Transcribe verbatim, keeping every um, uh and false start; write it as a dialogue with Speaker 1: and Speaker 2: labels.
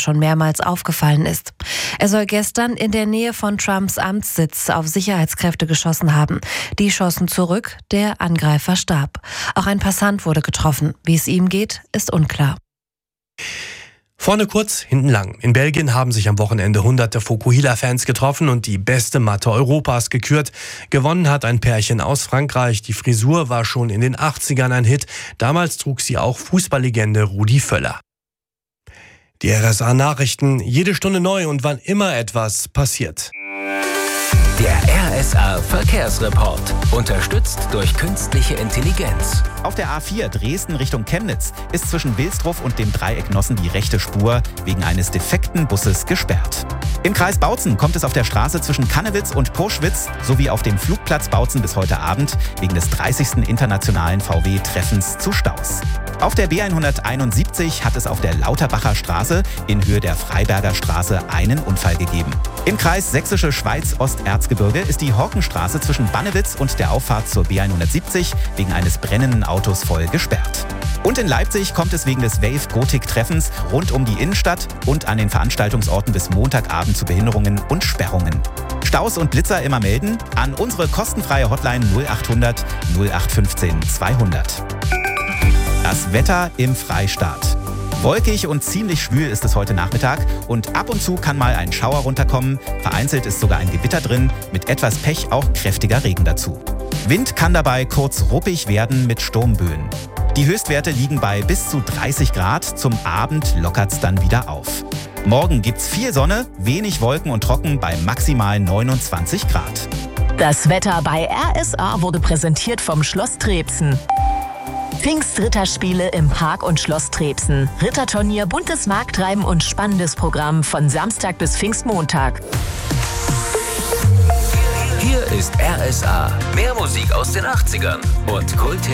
Speaker 1: schon mehrmals aufgefallen ist. Er soll gestern in der Nähe von Trumps Amtssitz auf Sicherheitskräfte geschossen haben. Die schossen zurück, der Angreifer starb. Auch ein Passant wurde getroffen. Wie es ihm geht, ist unklar.
Speaker 2: Vorne kurz, hinten lang. In Belgien haben sich am Wochenende hunderte Fokuhila-Fans getroffen und die beste Matte Europas gekürt. Gewonnen hat ein Pärchen aus Frankreich. Die Frisur war schon in den achtzigern ein Hit. Damals trug sie auch Fußballlegende Rudi Völler. Die R S A-Nachrichten, jede Stunde neu und wann immer etwas passiert.
Speaker 3: Der R S A-Verkehrsreport, unterstützt durch künstliche Intelligenz.
Speaker 4: Auf der A vier Dresden Richtung Chemnitz ist zwischen Wilsdruff und dem Dreieck Nossen die rechte Spur wegen eines defekten Busses gesperrt. Im Kreis Bautzen kommt es auf der Straße zwischen Kannewitz und Purschwitz sowie auf dem Flugplatz Bautzen bis heute Abend wegen des dreißigsten internationalen V W-Treffens zu Staus. Auf der B hunderteinundsiebzig hat es auf der Lauterbacher Straße in Höhe der Freiberger Straße einen Unfall gegeben. Im Kreis Sächsische Schweiz-Osterzgebirge ist die Horkenstraße zwischen Bannewitz und der Auffahrt zur B hundertsiebzig wegen eines brennenden Autos voll gesperrt. Und in Leipzig kommt es wegen des Wave-Gotik-Treffens rund um die Innenstadt und an den Veranstaltungsorten bis Montagabend zu Behinderungen und Sperrungen. Staus und Blitzer immer melden an unsere kostenfreie Hotline null achthundert null acht fünfzehn zweihundert. Das Wetter im Freistaat. Wolkig und ziemlich schwül ist es heute Nachmittag und ab und zu kann mal ein Schauer runterkommen. Vereinzelt ist sogar ein Gewitter drin, mit etwas Pech auch kräftiger Regen dazu. Wind kann dabei kurz ruppig werden mit Sturmböen. Die Höchstwerte liegen bei bis zu dreißig Grad, zum Abend lockert's dann wieder auf. Morgen gibt's viel Sonne, wenig Wolken und trocken bei maximal neunundzwanzig Grad.
Speaker 5: Das Wetter bei R S A wurde präsentiert vom Schloss Trebsen. Pfingstritterspiele im Park und Schloss Trebsen. Ritterturnier, buntes Markttreiben und spannendes Programm von Samstag bis Pfingstmontag.
Speaker 3: Hier ist R S A. Mehr Musik aus den achtzigern und Kult